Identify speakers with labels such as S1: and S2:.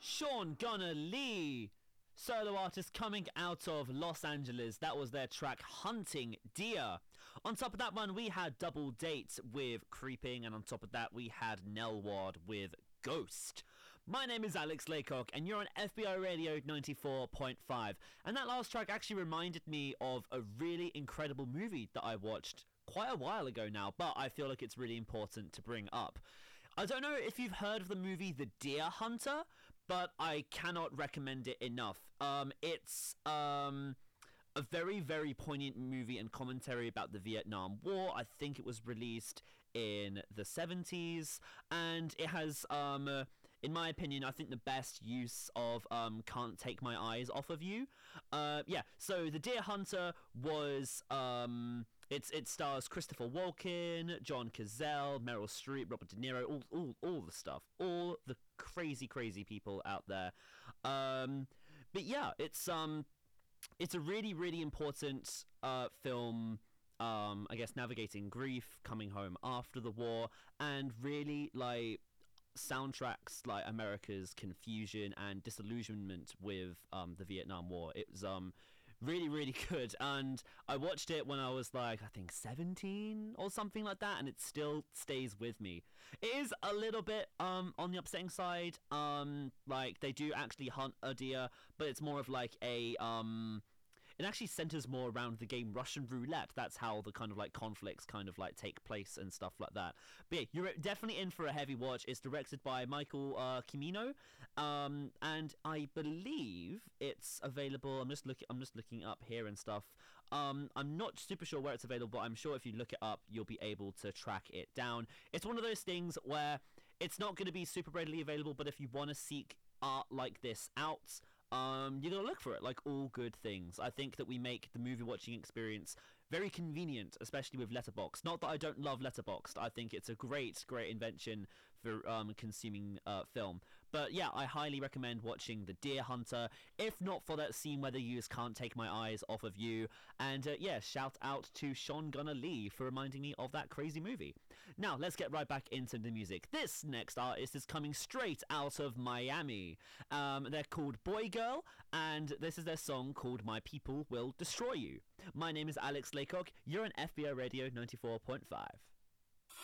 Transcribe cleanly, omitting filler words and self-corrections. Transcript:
S1: Sean Gunnar Lee, solo artist coming out of Los Angeles. That was their track Hunting Deer. On top of that one, we had Double Date with Creeping, and on top of that, we had Nell Ward with Ghost. My name is Alex Laycock, and you're on FBI Radio 94.5. And that last track actually reminded me of a really incredible movie that I watched quite a while ago now, but I feel like it's really important to bring up. I don't know if you've heard of the movie The Deer Hunter, but I cannot recommend it enough. It's a very, very poignant movie and commentary about the Vietnam War. I think it was released in the 70s, and it has, in my opinion, I think the best use of Can't Take My Eyes Off of You. So The Deer Hunter was... It stars Christopher Walken, John Cazale, Meryl Streep, Robert De Niro, all the stuff, all the crazy people out there. But yeah, it's a really, really important film. I guess navigating grief, coming home after the war, and really like soundtracks like America's confusion and disillusionment with the Vietnam War. It was really, really good, and I watched it when I was like, I think 17 or something like that, and it still stays with me. It is a little bit on the upsetting side. Like they do actually hunt a deer, but it's more of like a it actually centers more around the game Russian Roulette. That's how the kind of like conflicts kind of like take place and stuff like that. But yeah, you're definitely in for a heavy watch. It's directed by Michael Cimino, and I believe it's available. I'm just looking up here and stuff. I'm not super sure where it's available, but I'm sure if you look it up, you'll be able to track it down. It's one of those things where it's not going to be super readily available, but if you want to seek art like this out, you're gonna look for it, like all good things. I think that we make the movie watching experience very convenient, especially with Letterboxd. Not that I don't love Letterboxd. I think it's a great invention for consuming film. But yeah, I highly recommend watching The Deer Hunter, if not for that scene where the use Can't Take My Eyes Off of You. And yeah, shout out to Sean Gunnar Lee for reminding me of that crazy movie. Now, let's get right back into the music. This next artist is coming straight out of Miami. They're called Boy Girl, and this is their song called My People Will Destroy You. My name is Alex Laycock. You're on FBI Radio 94.5.